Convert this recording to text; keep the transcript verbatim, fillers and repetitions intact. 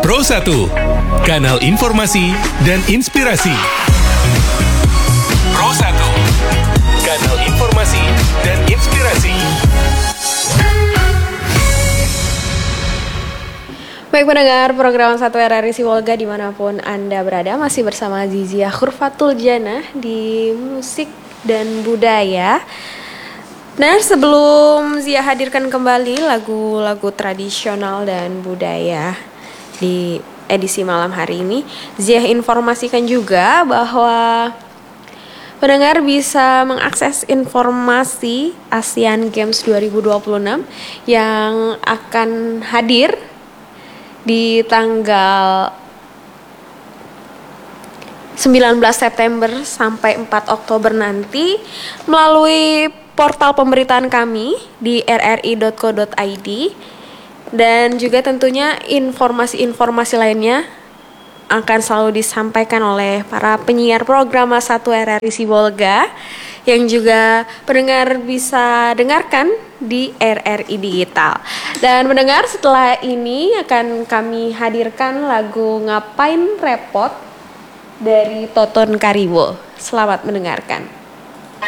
Pro satu, kanal informasi dan inspirasi. Pro satu, kanal informasi dan inspirasi. Baik pendengar program satu R R I Sibolga dimanapun Anda berada, masih bersama Zizia Khurfatul Jannah di musik dan budaya. Nah, sebelum Zia hadirkan kembali lagu-lagu tradisional dan budaya di edisi malam hari ini, Zia informasikan juga bahwa pendengar bisa mengakses informasi Asian Games dua ribu dua puluh enam yang akan hadir di tanggal sembilan belas September sampai empat Oktober nanti melalui portal pemberitaan kami di r r i dot co dot i d, dan juga tentunya informasi-informasi lainnya akan selalu disampaikan oleh para penyiar program satu R R I Sibolga yang juga pendengar bisa dengarkan di R R I Digital. Dan pendengar, setelah ini akan kami hadirkan lagu Ngapain Repot dari Toton Karibo. Selamat mendengarkan.